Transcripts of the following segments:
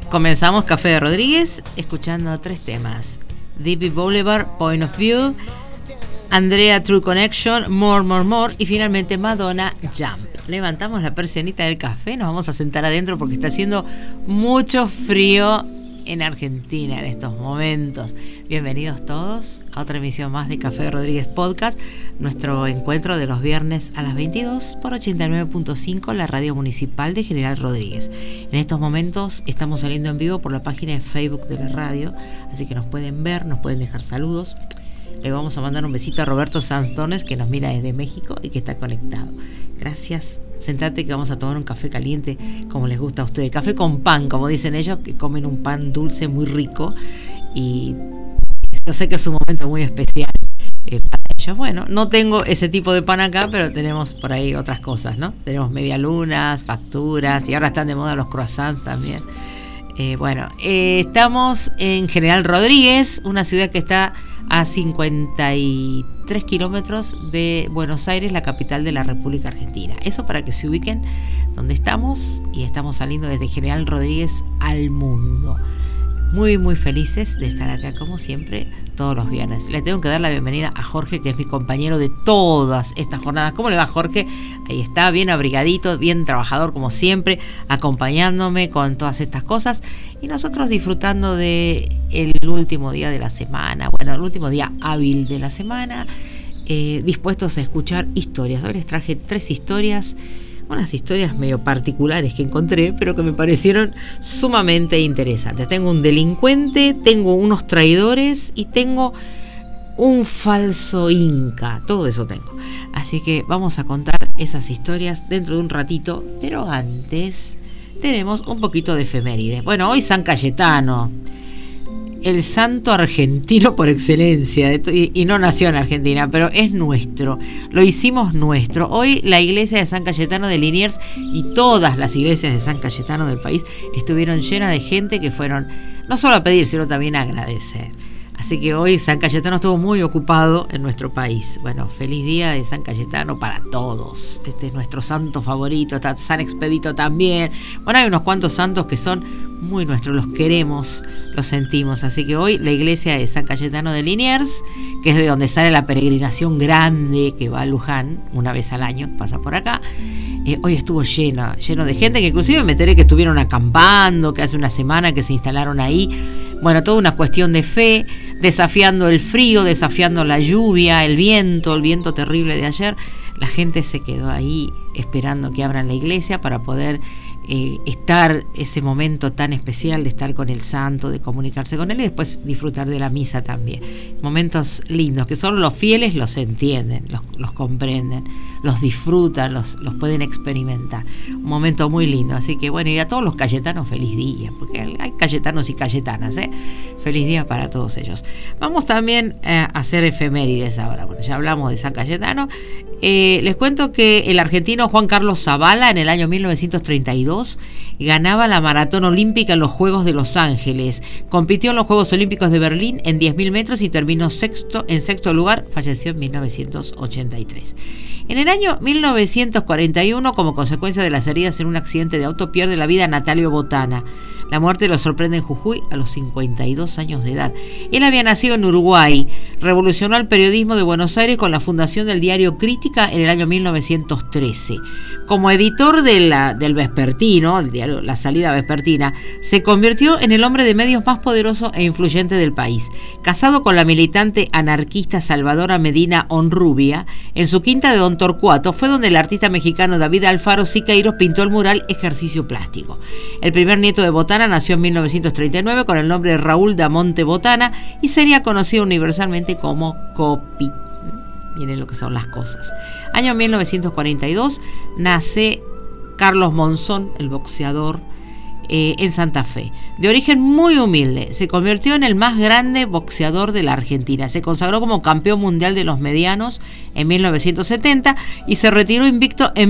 Comenzamos Café de Rodríguez escuchando 3 temas: Deep Boulevard, Point of View, Andrea, True Connection, More, y finalmente Madonna, Jump. Levantamos la persianita del café, nos vamos a sentar adentro porque está haciendo mucho frío en Argentina en estos momentos. Bienvenidos todos a otra emisión más de Café de Rodríguez Podcast, nuestro encuentro de los viernes a las 22 por 89.5, la radio municipal de General Rodríguez. En estos momentos estamos saliendo en vivo por la página de Facebook de la radio, así que nos pueden ver, nos pueden dejar saludos. Le vamos a mandar un besito a Roberto Sanstones, que nos mira desde México y que está conectado. Gracias. Sentate que vamos a tomar un café caliente como les gusta a ustedes. Café con pan, como dicen ellos, que comen un pan dulce muy rico. Y yo sé que es un momento muy especial para ellos. Bueno, no tengo ese tipo de pan acá, pero tenemos por ahí otras cosas, ¿no? Tenemos medialunas, facturas, y ahora están de moda los croissants también. Estamos en General Rodríguez, una ciudad que está a 53 kilómetros de Buenos Aires, la capital de la República Argentina. Eso para que se ubiquen donde estamos, y estamos saliendo desde General Rodríguez al mundo. Muy, muy felices de estar acá, como siempre, todos los viernes. Le tengo que dar la bienvenida a Jorge, que es mi compañero de todas estas jornadas. ¿Cómo le va, Jorge? Ahí está, bien abrigadito, bien trabajador, como siempre, acompañándome con todas estas cosas. Y nosotros disfrutando de el último día de la semana, el último día hábil de la semana, dispuestos a escuchar historias. Hoy les traje 3 historias. Unas historias medio particulares que encontré, pero que me parecieron sumamente interesantes. Tengo un delincuente, tengo unos traidores y tengo un falso inca. Todo eso tengo. Así que vamos a contar esas historias dentro de un ratito, pero antes tenemos un poquito de efemérides. Bueno, hoy San Cayetano, el santo argentino por excelencia, y no nació en Argentina, pero es nuestro, lo hicimos nuestro. Hoy la iglesia de San Cayetano de Liniers y todas las iglesias de San Cayetano del país estuvieron llenas de gente que fueron no solo a pedir, sino también a agradecer. Así que hoy San Cayetano estuvo muy ocupado en nuestro país. Bueno, feliz día de San Cayetano para todos. Este es nuestro santo favorito, está San Expedito también. Bueno, hay unos cuantos santos que son muy nuestros, los queremos, los sentimos. Así que hoy la iglesia de San Cayetano de Liniers, que es de donde sale la peregrinación grande que va a Luján, una vez al año, pasa por acá. Hoy estuvo lleno de gente, que inclusive me enteré que estuvieron acampando, que hace una semana que se instalaron ahí. Bueno, toda una cuestión de fe, desafiando el frío, desafiando la lluvia, el viento terrible de ayer. La gente se quedó ahí esperando que abran la iglesia para poder estar ese momento tan especial de estar con el santo, de comunicarse con él y después disfrutar de la misa también. Momentos lindos que solo los fieles los entienden, los comprenden, los disfrutan, los pueden experimentar. Un momento muy lindo. Así que bueno, y a todos los cayetanos, feliz día, porque hay cayetanos y cayetanas, feliz día para todos ellos. Vamos también a hacer efemérides ahora. Bueno, ya hablamos de San Cayetano. Les cuento que el argentino Juan Carlos Zavala en el año 1932 ganaba la maratón olímpica en los Juegos de Los Ángeles. Compitió en los Juegos Olímpicos de Berlín en 10.000 metros y terminó en sexto lugar. Falleció en 1983. En el año 1941, como consecuencia de las heridas en un accidente de auto, pierde la vida Natalio Botana. La muerte lo sorprende en Jujuy a los 52 años de edad. Él había nacido en Uruguay. Revolucionó el periodismo de Buenos Aires con la fundación del diario Crítica en el año 1913. Como editor del vespertino, el diario La Salida Vespertina, se convirtió en el hombre de medios más poderoso e influyente del país. Casado con la militante anarquista Salvadora Medina Honrubia, en su quinta de Don Torcuato fue donde el artista mexicano David Alfaro Siqueiros pintó el mural Ejercicio Plástico. El primer nieto de Botana nació en 1939 con el nombre de Raúl Damonte Botana y sería conocido universalmente como Copi. Miren lo que son las cosas. Año 1942 nace Carlos Monzón, el boxeador, en Santa Fe. De origen muy humilde, se convirtió en el más grande boxeador de la Argentina. Se consagró como campeón mundial de los medianos en 1970 y se retiró invicto en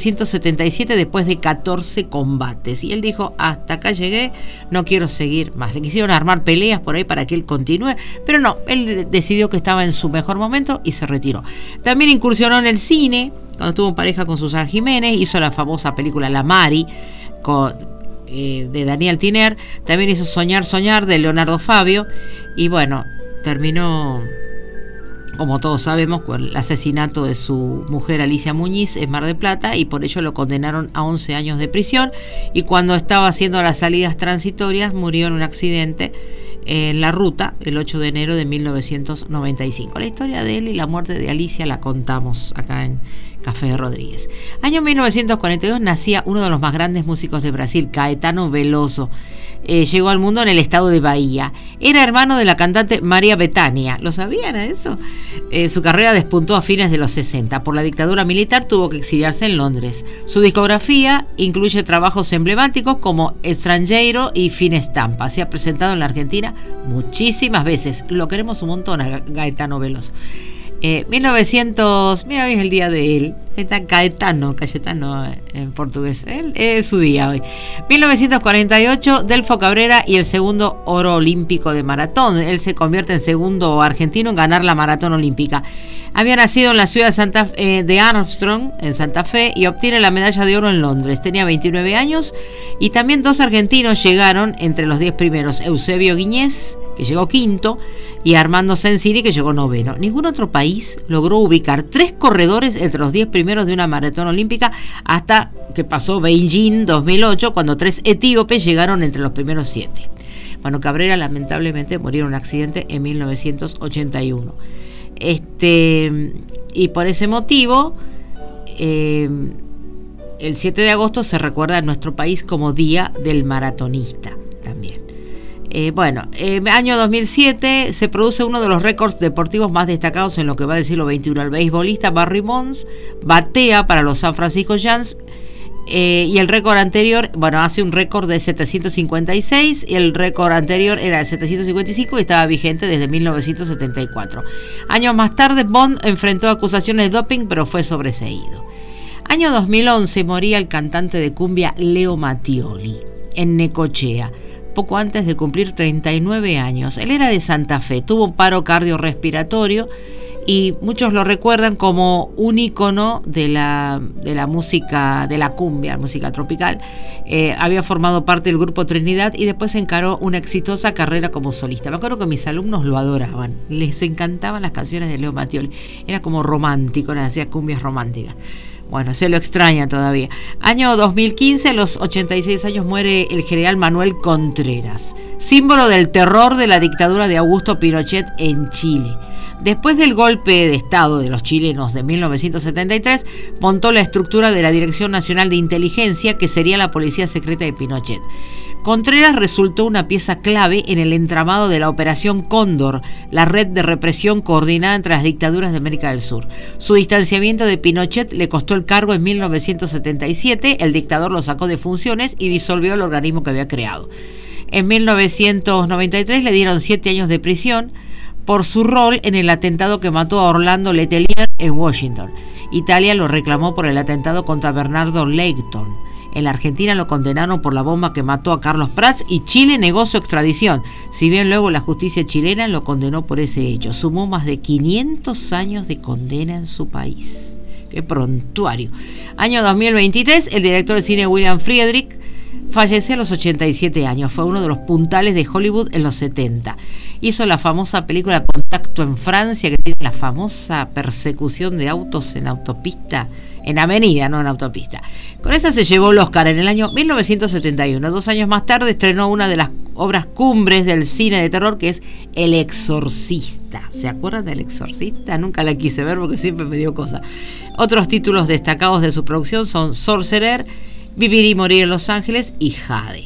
1977 después de 14 combates. Y él dijo, hasta acá llegué, no quiero seguir más. Le quisieron armar peleas por ahí para que él continúe, pero no, él decidió que estaba en su mejor momento y se retiró. También incursionó en el cine, cuando tuvo pareja con Susana Jiménez, hizo la famosa película La Mari, de Daniel Tiner. También hizo Soñar, Soñar de Leonardo Fabio. Y bueno, terminó, como todos sabemos, con el asesinato de su mujer Alicia Muñiz en Mar del Plata, y por ello lo condenaron a 11 años de prisión. Y cuando estaba haciendo las salidas transitorias murió en un accidente en la ruta el 8 de enero de 1995. La historia de él y la muerte de Alicia la contamos acá en Café de Rodríguez. Año 1942 nacía uno de los más grandes músicos de Brasil, Caetano Veloso. Llegó al mundo en el estado de Bahía. Era hermano de la cantante María Bethânia. ¿Lo sabían a eso? Su carrera despuntó a fines de los 60. Por la dictadura militar tuvo que exiliarse en Londres. Su discografía incluye trabajos emblemáticos como Estrangeiro y Fin Estampa. Se ha presentado en la Argentina muchísimas veces. Lo queremos un montón a Caetano Veloso. 1900, mira, hoy es el día de él. Está Cayetano en portugués. Él es su día hoy. 1948, Delfo Cabrera y el segundo oro olímpico de maratón. Él se convierte en segundo argentino en ganar la maratón olímpica. Había nacido en la ciudad de Armstrong, en Santa Fe, y obtiene la medalla de oro en Londres. Tenía 29 años y también 2 argentinos llegaron entre los 10 primeros. Eusebio Guiñez, que llegó quinto, y Armando Sensini, que llegó noveno. Ningún otro país logró ubicar 3 corredores entre los 10 primeros de una maratón olímpica hasta que pasó Beijing 2008, cuando 3 etíopes llegaron entre los primeros 7. Bueno, Cabrera lamentablemente murió en un accidente en 1981. Y por ese motivo, el 7 de agosto se recuerda en nuestro país como Día del Maratonista también. Año 2007 se produce uno de los récords deportivos más destacados en lo que va del siglo XXI. El beisbolista Barry Bonds batea para los San Francisco Giants, y el récord anterior, hace un récord de 756, y el récord anterior era de 755 y estaba vigente desde 1974. Años más tarde, Bond enfrentó acusaciones de doping, pero fue sobreseído. Año 2011 moría el cantante de cumbia Leo Mattioli en Necochea, poco antes de cumplir 39 años. Él era de Santa Fe, tuvo un paro cardiorrespiratorio y muchos lo recuerdan como un ícono de la música, de la cumbia, música tropical. Había formado parte del grupo Trinidad y después encaró una exitosa carrera como solista. Me acuerdo que mis alumnos lo adoraban, les encantaban las canciones de Leo Mattioli. Era como romántico, les hacía cumbias románticas. Bueno, se lo extraña todavía. Año 2015, a los 86 años muere el general Manuel Contreras, símbolo del terror de la dictadura de Augusto Pinochet en Chile. Después del golpe de Estado de los chilenos de 1973, montó la estructura de la Dirección Nacional de Inteligencia, que sería la policía secreta de Pinochet. Contreras resultó una pieza clave en el entramado de la Operación Cóndor, la red de represión coordinada entre las dictaduras de América del Sur. Su distanciamiento de Pinochet le costó el cargo en 1977, el dictador lo sacó de funciones y disolvió el organismo que había creado. En 1993 le dieron 7 años de prisión por su rol en el atentado que mató a Orlando Letelier en Washington. Italia lo reclamó por el atentado contra Bernardo Leighton. En la Argentina lo condenaron por la bomba que mató a Carlos Prats y Chile negó su extradición, si bien luego la justicia chilena lo condenó por ese hecho. Sumó más de 500 años de condena en su país. ¡Qué prontuario! Año 2023, el director de cine William Friedrich fallece a los 87 años. Fue uno de los puntales de Hollywood en los 70. Hizo la famosa película Contacto en Francia, que tiene la famosa persecución de autos en autopista, en avenida, no en autopista. Con esa se llevó el Oscar en el año 1971. 2 años más tarde estrenó una de las obras cumbres del cine de terror, que es El Exorcista. ¿Se acuerdan del Exorcista? Nunca la quise ver porque siempre me dio cosa. Otros títulos destacados de su producción son Sorcerer, Vivir y Morir en Los Ángeles y Jade.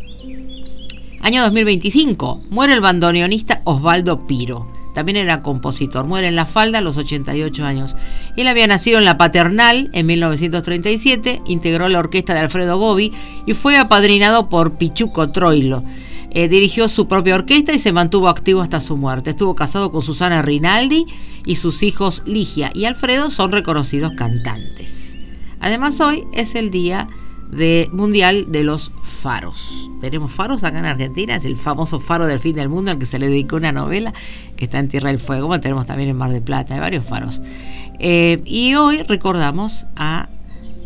Año 2025, muere el bandoneonista Osvaldo Piro. También era compositor. Muere en La Falda a los 88 años. Él había nacido en La Paternal en 1937, integró la orquesta de Alfredo Gobi y fue apadrinado por Pichuco Troilo. Dirigió su propia orquesta y se mantuvo activo hasta su muerte. Estuvo casado con Susana Rinaldi y sus hijos Ligia y Alfredo son reconocidos cantantes. Además, hoy es el Día Mundial de los Faros. Tenemos faros acá en Argentina, es el famoso faro del fin del mundo al que se le dedicó una novela que está en Tierra del Fuego. Bueno, tenemos también en Mar del Plata, hay varios faros. Y hoy recordamos a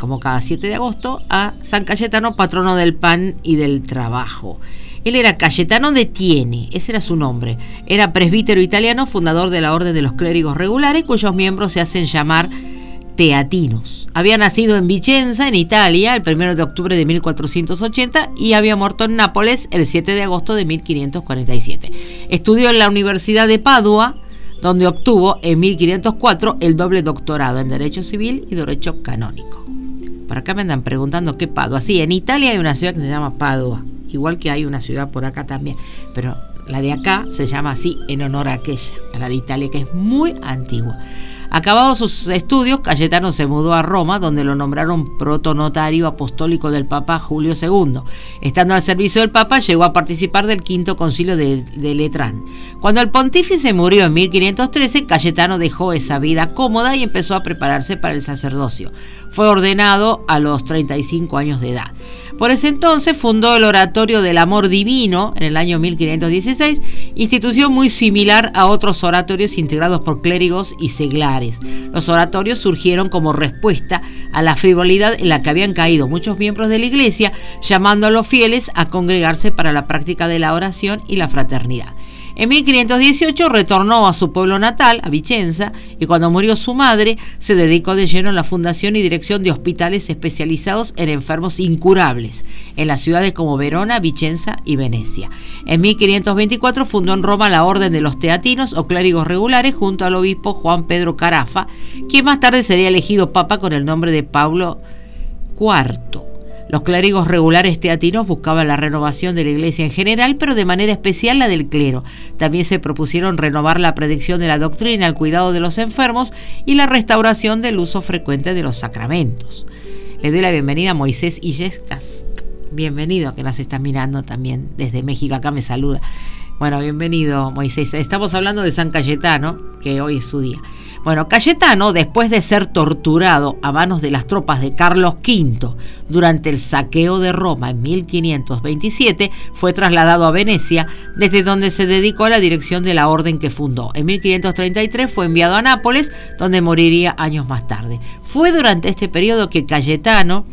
como cada 7 de agosto, a San Cayetano, patrono del pan y del trabajo. Él era Cayetano de Tiene, ese era su nombre. Era presbítero italiano, fundador de la Orden de los Clérigos Regulares, cuyos miembros se hacen llamar teatinos. Había nacido en Vicenza, en Italia, el 1 de octubre de 1480 y había muerto en Nápoles el 7 de agosto de 1547. Estudió en la Universidad de Padua, donde obtuvo en 1504 el doble doctorado en Derecho Civil y Derecho Canónico. Por acá me andan preguntando qué Padua. Sí, en Italia hay una ciudad que se llama Padua, igual que hay una ciudad por acá también, pero la de acá se llama así en honor a aquella, a la de Italia, que es muy antigua. Acabados sus estudios, Cayetano se mudó a Roma, donde lo nombraron protonotario apostólico del Papa Julio II. Estando al servicio del Papa, llegó a participar del Quinto Concilio de Letrán. Cuando el pontífice murió en 1513, Cayetano dejó esa vida cómoda y empezó a prepararse para el sacerdocio. Fue ordenado a los 35 años de edad. Por ese entonces fundó el Oratorio del Amor Divino en el año 1516, institución muy similar a otros oratorios integrados por clérigos y seglares. Los oratorios surgieron como respuesta a la frivolidad en la que habían caído muchos miembros de la Iglesia, llamando a los fieles a congregarse para la práctica de la oración y la fraternidad. En 1518 retornó a su pueblo natal, a Vicenza, y cuando murió su madre, se dedicó de lleno a la fundación y dirección de hospitales especializados en enfermos incurables, en las ciudades como Verona, Vicenza y Venecia. En 1524 fundó en Roma la Orden de los Teatinos o Clérigos Regulares junto al obispo Juan Pedro Carafa, quien más tarde sería elegido papa con el nombre de Pablo IV. Los clérigos regulares teatinos buscaban la renovación de la Iglesia en general, pero de manera especial la del clero. También se propusieron renovar la predicción de la doctrina, el cuidado de los enfermos y la restauración del uso frecuente de los sacramentos. Le doy la bienvenida a Moisés Illescas. Bienvenido, que nos está mirando también desde México. Acá me saluda. Bueno, bienvenido, Moisés. Estamos hablando de San Cayetano, que hoy es su día. Bueno, Cayetano, después de ser torturado a manos de las tropas de Carlos V durante el saqueo de Roma en 1527, fue trasladado a Venecia, desde donde se dedicó a la dirección de la orden que fundó. En 1533 fue enviado a Nápoles, donde moriría años más tarde. Fue durante este periodo que Cayetano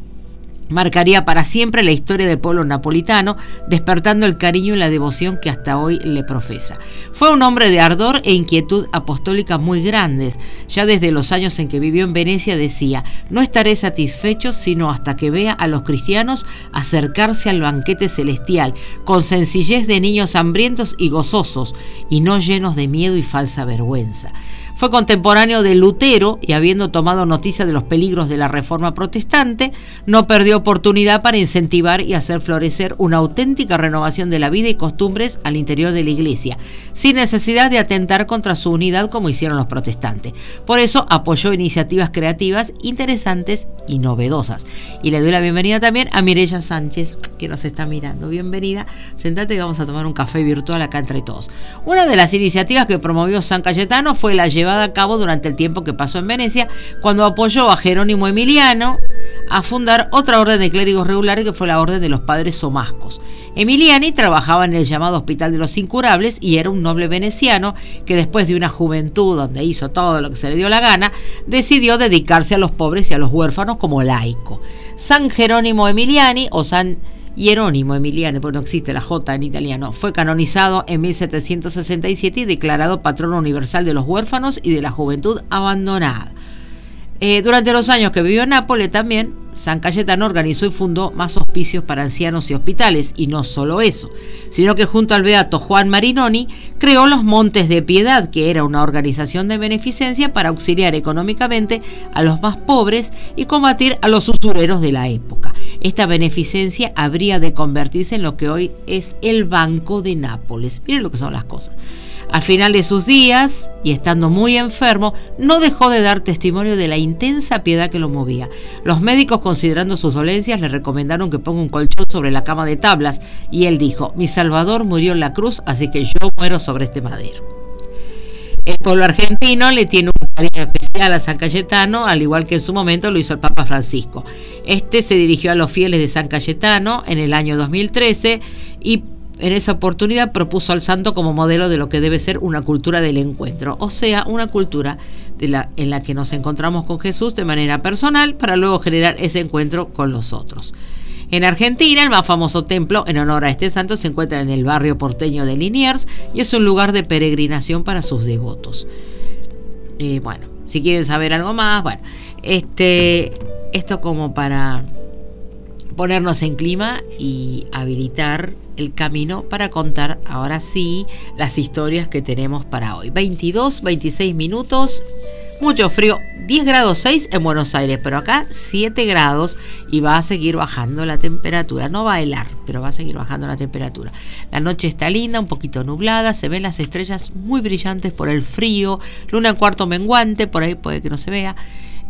marcaría para siempre la historia del pueblo napolitano, despertando el cariño y la devoción que hasta hoy le profesa. Fue un hombre de ardor e inquietud apostólica muy grandes. Ya desde los años en que vivió en Venecia decía: no estaré satisfecho sino hasta que vea a los cristianos acercarse al banquete celestial, con sencillez de niños hambrientos y gozosos, y no llenos de miedo y falsa vergüenza. Fue contemporáneo de Lutero y, habiendo tomado noticia de los peligros de la Reforma protestante, no perdió oportunidad para incentivar y hacer florecer una auténtica renovación de la vida y costumbres al interior de la Iglesia, sin necesidad de atentar contra su unidad como hicieron los protestantes. Por eso apoyó iniciativas creativas, interesantes y novedosas. Y le doy la bienvenida también a Mireya Sánchez, que nos está mirando. Bienvenida, sentate y vamos a tomar un café virtual acá entre todos. Una de las iniciativas que promovió San Cayetano fue la llevada a cabo durante el tiempo que pasó en Venecia, cuando apoyó a Jerónimo Emiliano a fundar otra orden de clérigos regulares, que fue la Orden de los Padres Somascos. Emiliani trabajaba en el llamado Hospital de los Incurables y era un noble veneciano que, después de una juventud donde hizo todo lo que se le dio la gana, decidió dedicarse a los pobres y a los huérfanos como laico. San Jerónimo Emiliani o San Hierónimo Emiliano, porque no existe la J en italiano, fue canonizado en 1767 y declarado patrono universal de los huérfanos y de la juventud abandonada. Durante los años que vivió en Nápoles también, San Cayetano organizó y fundó más hospicios para ancianos y hospitales, y no solo eso, sino que junto al beato Juan Marinoni creó los Montes de Piedad, que era una organización de beneficencia para auxiliar económicamente a los más pobres y combatir a los usureros de la época. Esta beneficencia habría de convertirse en lo que hoy es el Banco de Nápoles. Miren lo que son las cosas. Al final de sus días, y estando muy enfermo, no dejó de dar testimonio de la intensa piedad que lo movía. Los médicos, considerando sus dolencias, le recomendaron que ponga un colchón sobre la cama de tablas, y él dijo: mi Salvador murió en la cruz, así que yo muero sobre este madero. El pueblo argentino le tiene un cariño especial a San Cayetano, al igual que en su momento lo hizo el Papa Francisco. Este se dirigió a los fieles de San Cayetano en el año 2013 y en esa oportunidad propuso al santo como modelo de lo que debe ser una cultura del encuentro, o sea, una cultura en la que nos encontramos con Jesús de manera personal para luego generar ese encuentro con los otros. En Argentina, el más famoso templo en honor a este santo se encuentra en el barrio porteño de Liniers y es un lugar de peregrinación para sus devotos. Bueno, si quieren saber algo más, bueno, esto como para ponernos en clima y habilitar el camino para contar ahora sí las historias que tenemos para hoy. 26 minutos, mucho frío, 10 grados 6 en Buenos Aires, pero acá 7 grados y va a seguir bajando la temperatura. No va a helar, pero va a seguir bajando la temperatura. La noche está linda, un poquito nublada, se ven las estrellas muy brillantes por el frío, luna en cuarto menguante, por ahí puede que no se vea,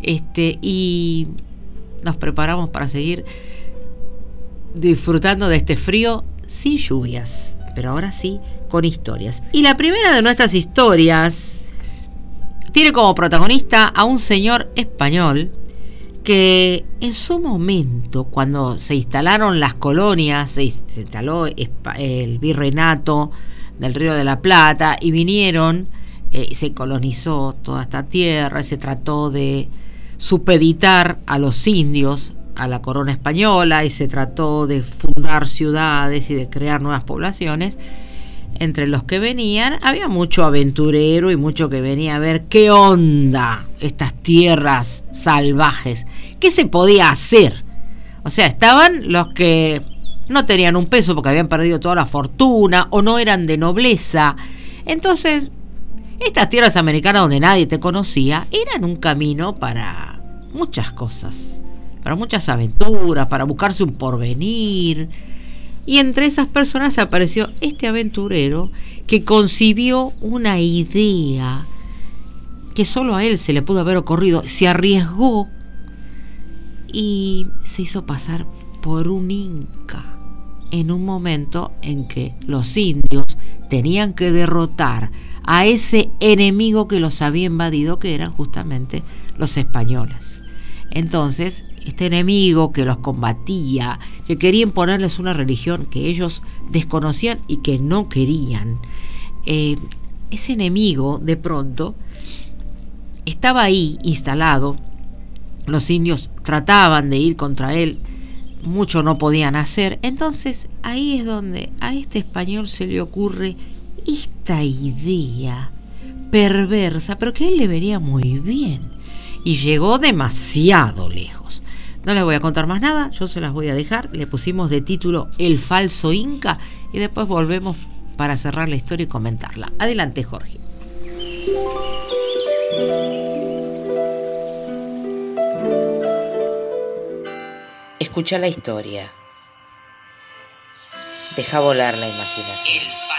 y nos preparamos para seguir disfrutando de este frío sin lluvias, pero ahora sí con historias. Y la primera de nuestras historias tiene como protagonista a un señor español que en su momento, cuando se instalaron las colonias, se instaló el virreinato del Río de la Plata y vinieron, se colonizó toda esta tierra, se trató de supeditar a los indios a la corona española y se trató de fundar ciudades y de crear nuevas poblaciones. Entre los que venían había mucho aventurero y mucho que venía a ver qué onda estas tierras salvajes, qué se podía hacer. O sea, estaban los que no tenían un peso porque habían perdido toda la fortuna o no eran de nobleza. Entonces, estas tierras americanas donde nadie te conocía eran un camino para muchas cosas, para muchas aventuras, para buscarse un porvenir. Y entre esas personas apareció este aventurero que concibió una idea que solo a él se le pudo haber ocurrido. Se arriesgó y se hizo pasar por un inca en un momento en que los indios tenían que derrotar a ese enemigo que los había invadido, que eran justamente los españoles. Entonces, este enemigo que los combatía, que quería imponerles una religión que ellos desconocían y que no querían, ese enemigo de pronto estaba ahí instalado. Los indios trataban de ir contra él, mucho no podían hacer. Entonces ahí es donde a este español se le ocurre esta idea perversa, pero que a él le vería muy bien, y llegó demasiado lejos. No les voy a contar más nada, yo se las voy a dejar. Le pusimos de título El falso Inca y después volvemos para cerrar la historia y comentarla. Adelante, Jorge. Escucha la historia. Deja volar la imaginación.